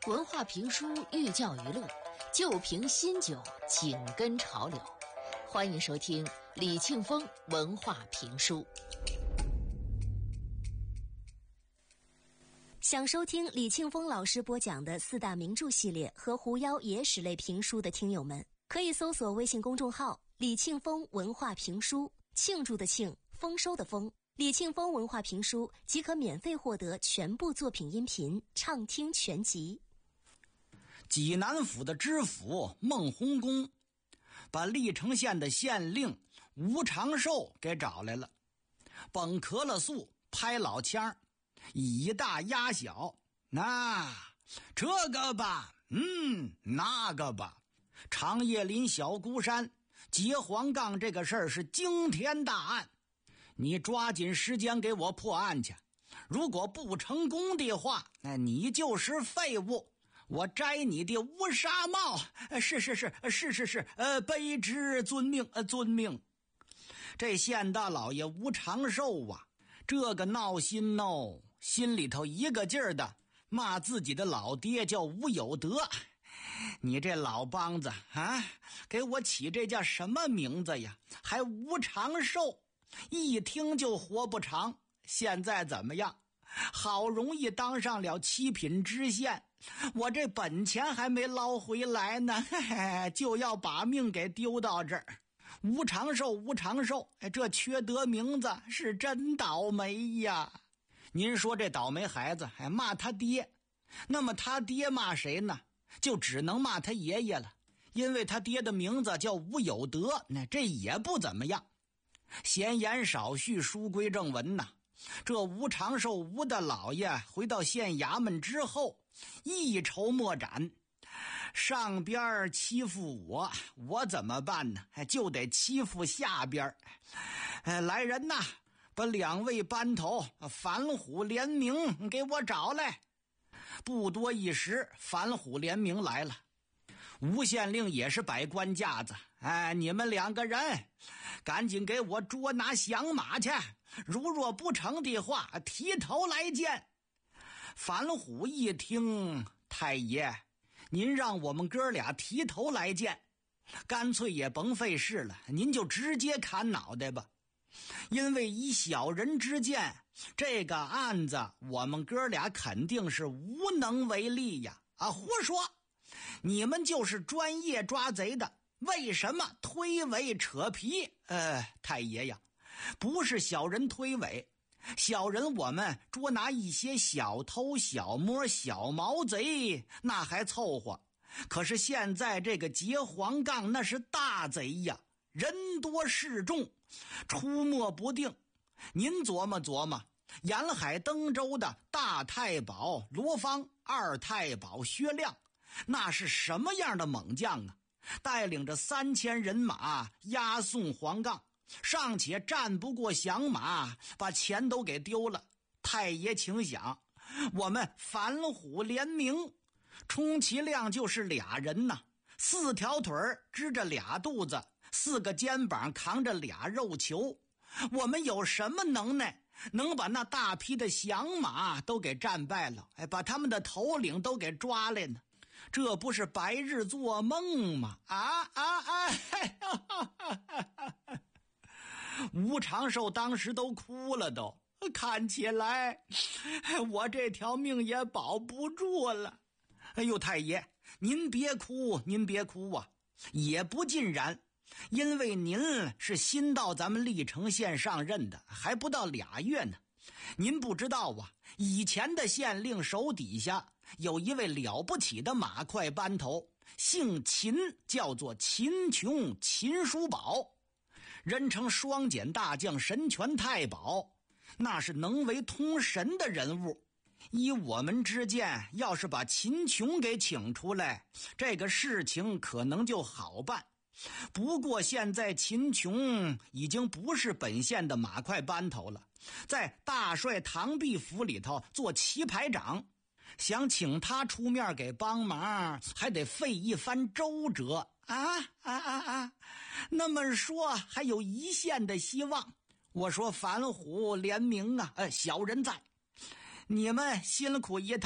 文化评书寓教于乐，旧瓶新酒紧跟潮流。欢迎收听李庆峰文化评书。 想收听李庆峰老师播讲的四大名著系列和狐妖野史类评书的听友们，可以搜索微信公众号李庆峰文化评书，庆祝的庆，丰收的丰，李庆峰文化评书即可免费获得全部作品音频畅听全集。 济南府的知府孟洪公把历城县的县令吴长寿给找来了，崩咳了素，拍老腔，以大压小，这个吧，那个吧。长叶林小孤山结黄杠这个事儿是惊天大案，你抓紧时间给我破案去，如果不成功的话，那你就是废物，我摘你的乌纱帽。是，卑职遵命，遵命。这县大老爷吴长寿啊，这个闹心哦，心里头一个劲儿的骂自己的老爹叫吴有德。你这老梆子啊，给我起这叫什么名字呀？还吴长寿，一听就活不长。现在怎么样？好容易当上了7品知县，我这本钱还没捞回来呢，就要把命给丢到这儿。吴长寿，这缺德名字是真倒霉呀！您说这倒霉孩子还骂他爹，那么他爹骂谁呢？就只能骂他爷爷了，因为他爹的名字叫吴有德，那这也不怎么样。闲言少叙，书归正文呐。这吴长寿吴大老爷回到县衙门之后，一筹莫展，上边欺负我怎么办呢？就得欺负下边。来人呐，把2位班头反虎联名给我找来。不多一时，反虎联名来了。吴县令也是摆官架子，你们2个人赶紧给我捉拿降马去，如若不成的话，提头来见。反虎一听，太爷，您让我们哥俩提头来见，干脆也甭费事了，您就直接砍脑袋吧。因为以小人之见，这个案子我们哥俩肯定是无能为力呀！胡说！你们就是专业抓贼的，为什么推诿扯皮？太爷呀，不是小人推诿，小人我们捉拿一些小偷小摸小毛贼那还凑合，可是现在这个结黄杠那是大贼呀，人多势众，出没不定。您琢磨琢磨，沿海登州的大太保罗芳、二太保薛亮，那是什么样的猛将啊！带领着3000人马押送黄杠，尚且战不过降马，把钱都给丢了。太爷请想，我们反虎联名，充其量就是2人呐，4条腿支着2肚子，4个肩膀扛着2肉球，我们有什么能耐能把那大批的降马都给战败了，把他们的头领都给抓来呢？这不是白日做梦吗？吴长寿当时都哭了都，看起来我这条命也保不住了。哎呦，太爷，您别哭啊，也不尽然，因为您是新到咱们历城县上任的，还不到2月呢。您不知道啊，以前的县令手底下有一位了不起的马快班头，姓秦，叫做秦琼秦叔宝，人称双锏大将神拳太保，那是能为通神的人物。依我们之见，要是把秦琼给请出来，这个事情可能就好办。不过现在秦琼已经不是本县的马快班头了，在大帅唐弼府里头做棋牌长，想请他出面给帮忙，还得费一番周折那么说还有一线的希望。我说反虎联名啊，小人在，你们辛苦一趟，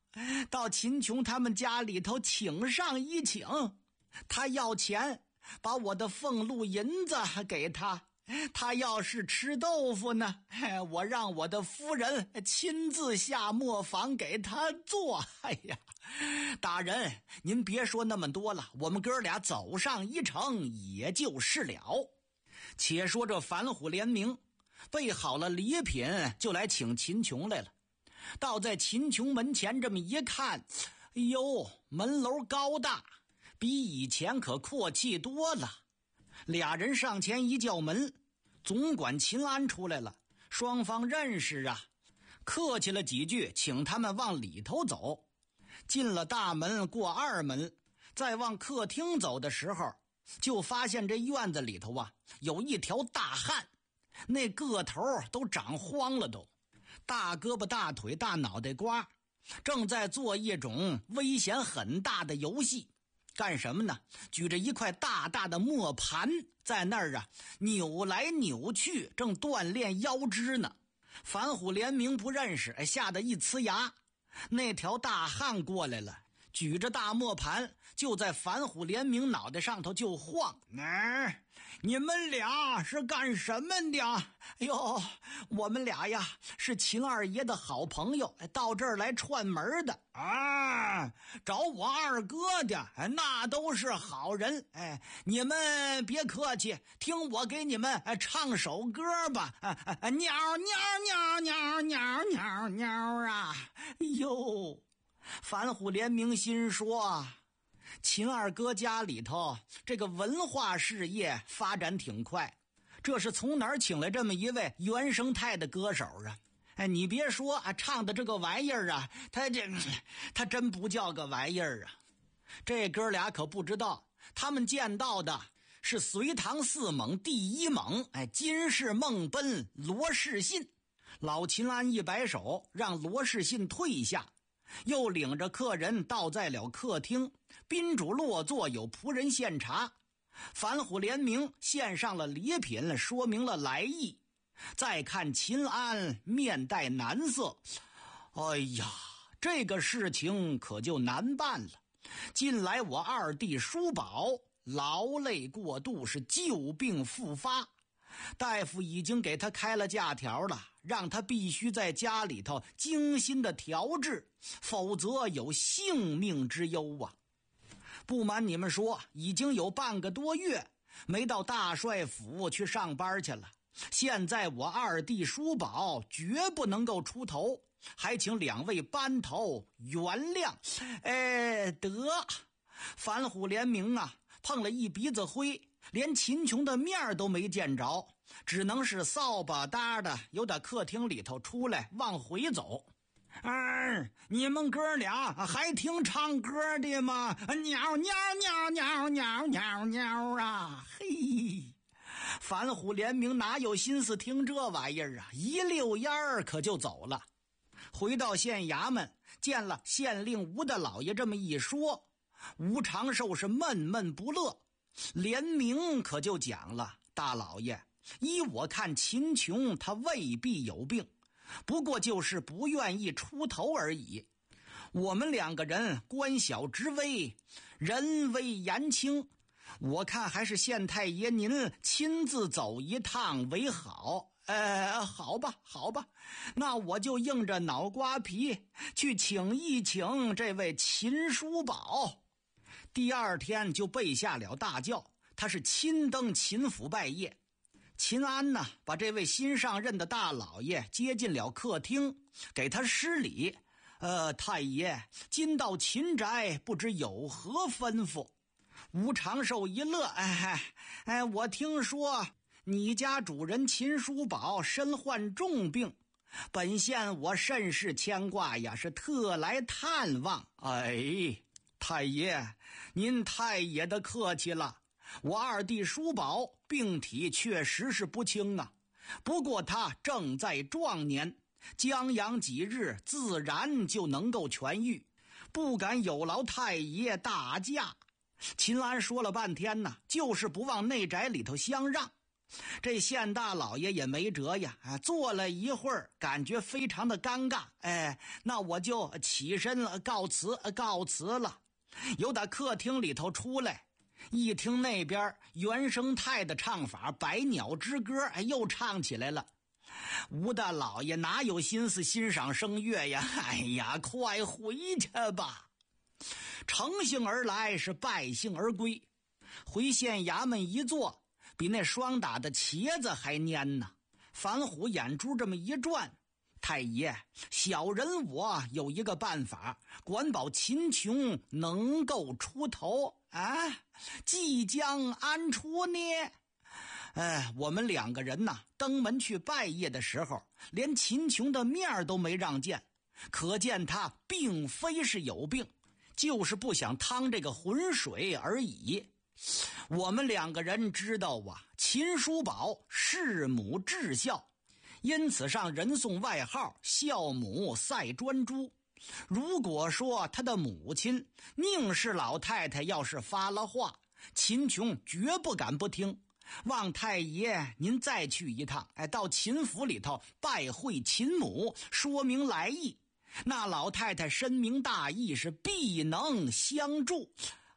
到秦琼他们家里头请上一请，他要钱，把我的俸禄银子给他。他要是吃豆腐呢，我让我的夫人亲自下磨坊给他做。哎呀，大人，您别说那么多了，我们哥俩走上一程也就是了。且说这反虎联名备好了礼品，就来请秦琼来了。到在秦琼门前这么一看，哎呦，门楼高大，比以前可阔气多了。俩人上前一叫门，总管秦安出来了，双方认识啊，客气了几句，请他们往里头走。进了大门，过二门，再往客厅走的时候，就发现这院子里头啊，有一条大汉，那个头都长荒了都，大胳膊大腿大脑袋瓜，正在做一种危险很大的游戏。干什么呢？举着一块大大的磨盘，在那儿啊扭来扭去，正锻炼腰肢呢。反虎联名不认识，吓得一呲牙。那条大汉过来了，举着大磨盘，就在反虎联名脑袋上头就晃。你们俩是干什么的？哎呦，我们俩呀是秦二爷的好朋友，到这儿来串门的啊，找我二哥的，那都是好人。你们别客气，听我给你们唱首歌吧。鸟鸟鸟鸟鸟鸟鸟啊！哎呦，反虎联名心说，秦二哥家里头这个文化事业发展挺快，这是从哪儿请来这么一位原生态的歌手啊？你别说啊，唱的这个玩意儿啊，他真不叫个玩意儿啊。这哥俩可不知道，他们见到的是隋唐四猛第一猛，金氏孟奔罗士信。老秦安一摆手，让罗士信退下，又领着客人到在了客厅，宾主落座，有仆人献茶。反虎联名献上了礼品，说明了来意。再看秦安面带难色，哎呀，这个事情可就难办了。近来我二弟叔宝劳累过度，是旧病复发，大夫已经给他开了假条了，让他必须在家里头精心的调治，否则有性命之忧啊。不瞒你们说，已经有半个多月没到大帅府去上班去了。现在我二弟叔宝绝不能够出头，还请两位班头原谅。得，反虎联名啊，碰了一鼻子灰，连秦琼的面都没见着，只能是扫把搭的由打客厅里头出来往回走。你们哥俩还听唱歌的吗？鸟鸟鸟鸟鸟鸟鸟啊！嘿，反虎联名哪有心思听这玩意儿啊？一溜烟儿可就走了。回到县衙门，见了县令吴大老爷这么一说，吴长寿是闷闷不乐。联名可就讲了，大老爷，依我看秦琼他未必有病，不过就是不愿意出头而已。我们两个人官小职微，人微言轻，我看还是县太爷您亲自走一趟为好。好吧，那我就硬着脑瓜皮去请一请这位秦叔宝。第二天就备下了大轿，他是亲登秦府拜谒。秦安呢，把这位新上任的大老爷接进了客厅，给他施礼。太爷，今到秦宅，不知有何吩咐？吴长寿一乐，我听说你家主人秦叔宝身患重病，本县我甚是牵挂呀，是特来探望。太爷，您太爷的客气了。我二弟叔宝病体确实是不轻啊，不过他正在壮年，将养几日自然就能够痊愈，不敢有劳太爷大驾。秦安说了半天呢，就是不往内宅里头相让。 这县大老爷也没辙呀，坐了一会儿，感觉非常的尴尬。那我就起身了，告辞了。由打客厅里头出来，一听那边原生态的唱法《百鸟之歌》又唱起来了。吴大老爷哪有心思欣赏声乐呀？快回去吧。乘兴而来，是败兴而归。回县衙门一坐，比那霜打的茄子还蔫呢。反虎眼珠这么一转，太爷，小人我有一个办法，管保秦琼能够出头即将安出呢。我们两个人登门去拜谒的时候，连秦琼的面都没让见，可见他并非是有病，就是不想趟这个浑水而已。我们两个人知道秦叔宝弑母至孝，因此上人送外号孝母赛专诸。如果说他的母亲宁氏老太太要是发了话，秦琼绝不敢不听。望太爷您再去一趟，到秦府里头拜会秦母，说明来意，那老太太深明大义，是必能相助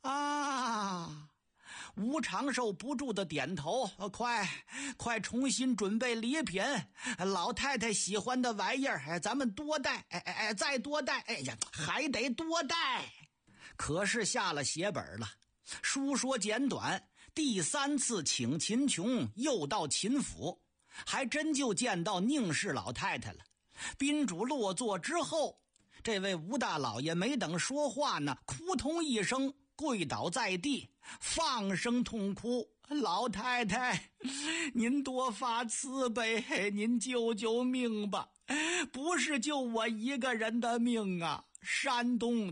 吴长寿不住的点头，快重新准备礼品，老太太喜欢的玩意儿，咱们多带，再多带，还得多带。可是下了血本了，书说简短，第3次请秦琼又到秦府，还真就见到宁氏老太太了。宾主落座之后，这位吴大老爷没等说话呢，扑通一声跪倒在地，放声痛哭。老太太，您多发慈悲，您救救命吧，不是就我一个人的命山东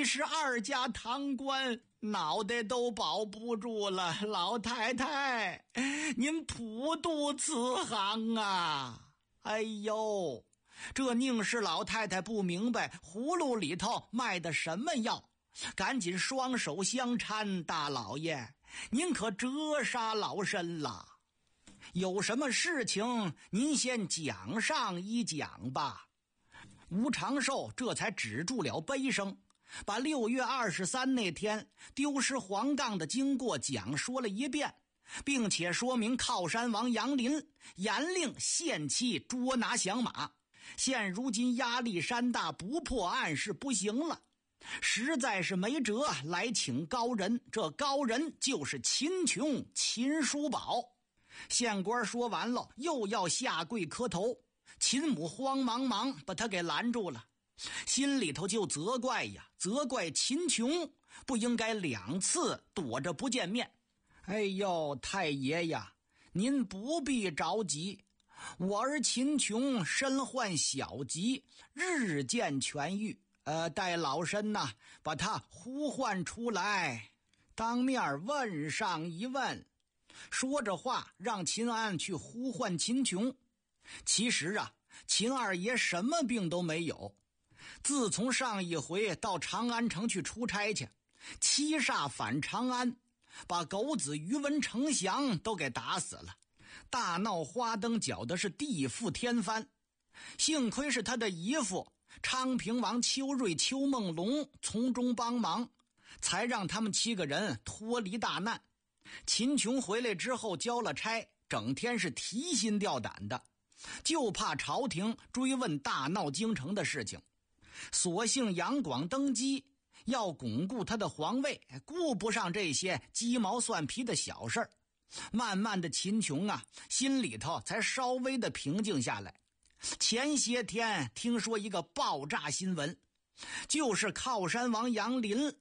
72家堂官脑袋都保不住了，老太太您普渡慈航哎呦，这宁氏老太太不明白葫芦里头卖的什么药，赶紧双手相搀，大老爷您可折杀老身了，有什么事情您先讲上一讲吧。吴长寿这才止住了悲声，把6月23那天丢失黄杠的经过讲说了一遍，并且说明靠山王杨林严令限期捉拿响马，现如今压力山大，不破案是不行了，实在是没辙，来请高人，这高人就是秦琼秦叔宝。县官说完了，又要下跪磕头，秦母慌忙把他给拦住了，心里头就责怪秦琼不应该2次躲着不见面。太爷呀，您不必着急，我儿秦琼身患小疾，日渐痊愈，待老身把他呼唤出来，当面问上一问。说着话，让秦安去呼唤秦琼。其实秦二爷什么病都没有，自从上一回到长安城去出差去，七煞反长安，把狗子于文丞相都给打死了，大闹花灯，搅的是地覆天翻。幸亏是他的姨父昌平王邱瑞、邱梦龙从中帮忙，才让他们7个人脱离大难。秦琼回来之后交了差，整天是提心吊胆的，就怕朝廷追问大闹京城的事情。所幸杨广登基，要巩固他的皇位，顾不上这些鸡毛蒜皮的小事儿。慢慢的秦琼心里头才稍微的平静下来。前些天听说一个爆炸新闻，就是靠山王杨林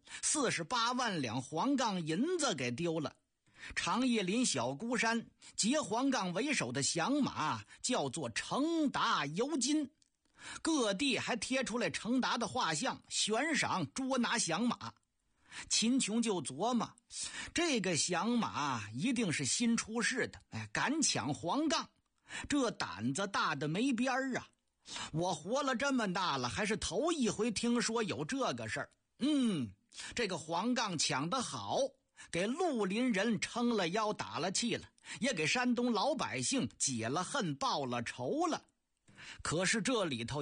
48万两黄杠银子给丢了。长叶林小孤山结黄杠为首的响马叫做程达游金，各地还贴出来程达的画像，悬赏捉拿响马。秦琼就琢磨，这个响马一定是新出世的，敢抢黄杠，这胆子大的没边儿我活了这么大了，还是头一回听说有这个事儿。这个黄杠抢得好， 给绿林人撑了腰打了气了，也给山东老百姓解了恨报了仇了。可是这里头